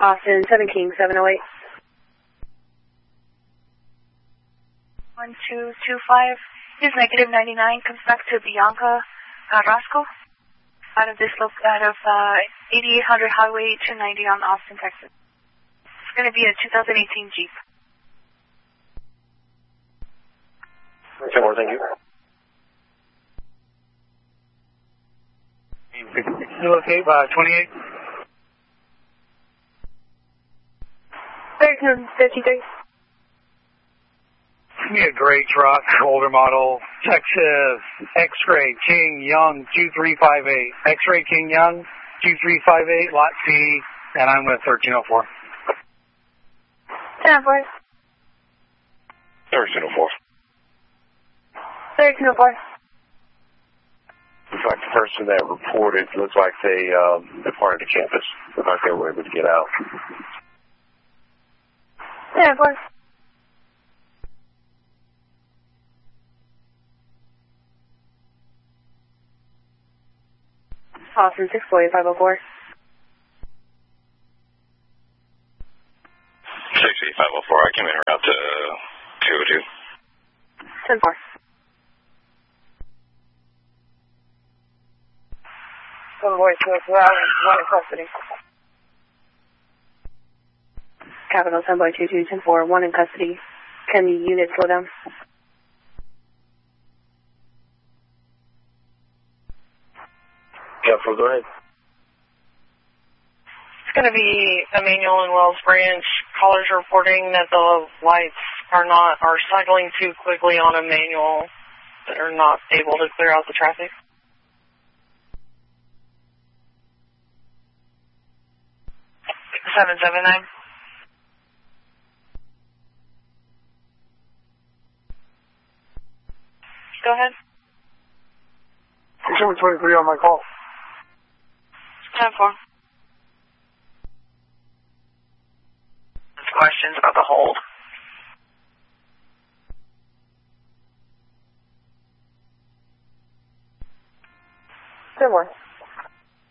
Austin, 7 King, 708. 1225 is negative 99, comes back to Bianca Carrasco out of 8800 Highway 290 on Austin, Texas. It's going to be a 2018 Jeep. Okay, more, thank you. Locate by 28. 1353. Give me a gray truck, older model, Texas X-Ray King Young 2358. X-Ray King Young 2358, Lot C, and I'm with 1304. 10-4. 1304. 1304. Looks like the person that reported, looks like they departed the campus. Looks like they were able to get out. 10-4. Austin, 648, 504. 68504, I came in route to 202. 10-4. One voice, one in custody. Capital 10.22, 10-4, one in custody. Can the unit slow down? Yeah, go ahead. It's going to be Emmanuel and Wells Branch. Callers reporting that the lights are cycling too quickly on a manual that are not able to clear out the traffic. Seven. Go ahead. 723 on my call. 10-4. Questions about the hold. Good one.